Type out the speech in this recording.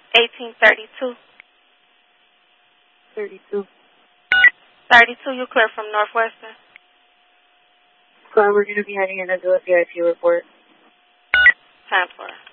1832. 32. 32, you clear from Northwestern. So we're going to be heading in to do a VIP report. 10-4.